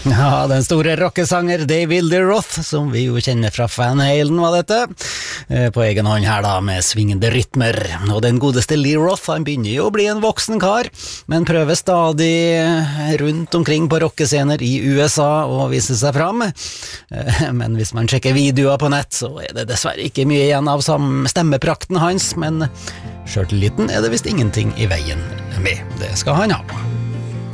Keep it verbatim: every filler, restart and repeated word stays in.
Ja, den store rockesanger David Lee Roth, som vi jo kjenner fra Van Halen, var dette. På egen hånd her da, med svingende rytmer. Og den godeste Lee Roth, han begynner jo å bli en voksen kar, men prøver stadig rundt omkring på rockescener i U S A å vise seg fram. Men hvis man sjekker videoer på nett, så er det dessverre ikke mye igjen av stemmeprakten hans, men skjørteliten er det visst ingenting i veien med. Det skal han ha.